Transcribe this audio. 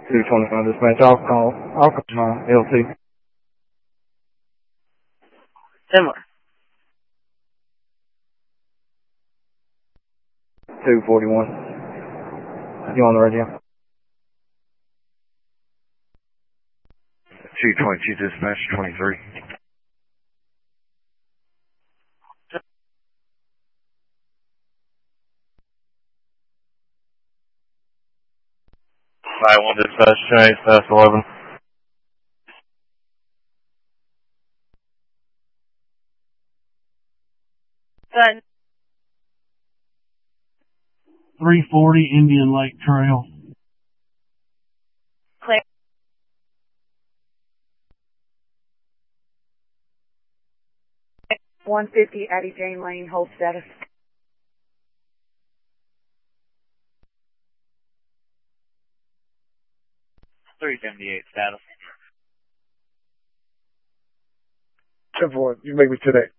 221 dispatch, I'll call my LT. Similar. 241. You on the radio? 222 dispatch 23. I want dispatch change past 11. Good. 340 Indian Lake Trail. Clear. $150 Addie Jane Lane, hold status. 378 status. 10-4, you make me today.